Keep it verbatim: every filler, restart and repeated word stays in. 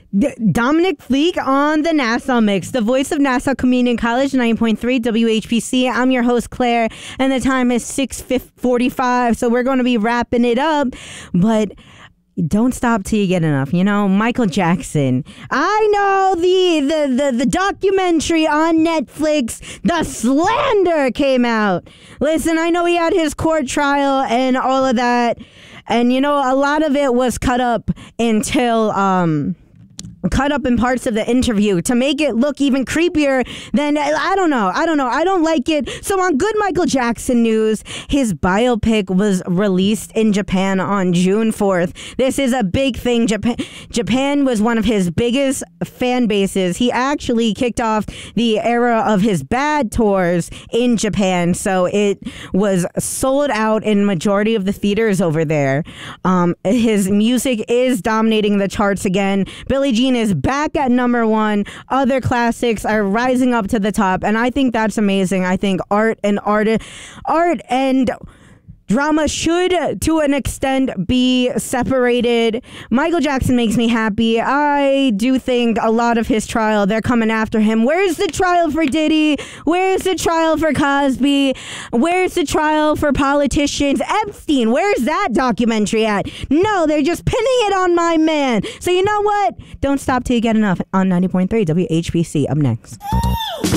D- Dominic Fleek on the Nassau Mix, the voice of Nassau Community College, nine point three W H P C. I'm your host, Claire, and the time is six forty-five, so we're going to be wrapping it up, but don't stop till you get enough. You know, Michael Jackson. I know the, the, the, the documentary on Netflix, The Slander, came out. Listen, I know he had his court trial and all of that, and, you know, a lot of it was cut up until... um. cut up in parts of the interview to make it look even creepier than, I don't know. I don't know. I don't like it. So on good Michael Jackson news, his biopic was released in Japan on June fourth. This is a big thing. Japan, Japan was one of his biggest fan bases. He actually kicked off the era of his bad tours in Japan. So it was sold out in majority of the theaters over there. Um, his music is dominating the charts again. Billie Jean is back at number one. Other classics are rising up to the top, and I think that's amazing. I think art and art, art and drama should, to an extent, be separated. Michael Jackson makes me happy. I do think a lot of his trial, they're coming after him. Where's the trial for Diddy? Where's the trial for Cosby? Where's the trial for politicians? Epstein, where's that documentary at? No, they're just pinning it on my man. So you know what? Don't stop till you get enough on ninety point three W H P C. Up next.